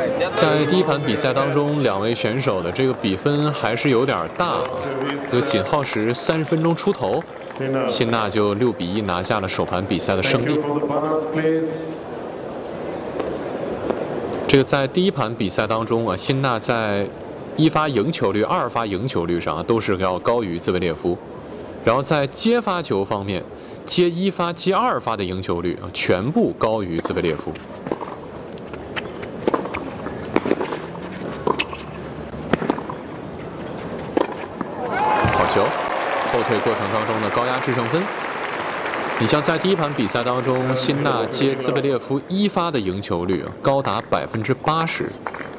在第一盘比赛当中，两位选手的这个比分还是有点大啊，这个仅耗时30分钟出头，辛纳就6比1拿下了首盘比赛的胜利。这个在第一盘比赛当中啊，辛纳在1发赢球率、2发赢球率上都是要高于兹维列夫，然后在接发球方面，接1发、接2发的赢球率啊，全部高于兹维列夫。好球，后退过程当中的高压制胜分。你像在第一盘比赛当中，辛纳接兹维列夫1发的赢球率高达80%，